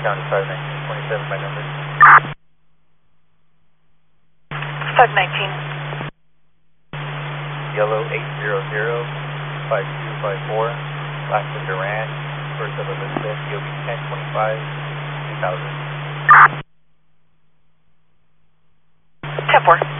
County 51927 by number. 519. Yellow 800-5254, Laxton Duran, First of Elizabeth, EOB 1025, 2000. 10-4.